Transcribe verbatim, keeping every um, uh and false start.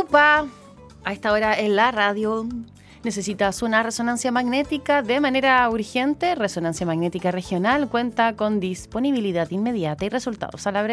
ocupa a esta hora en la radio, necesitas una resonancia magnética de manera urgente, Resonancia Magnética Regional cuenta con disponibilidad inmediata y resultados a la brevedad.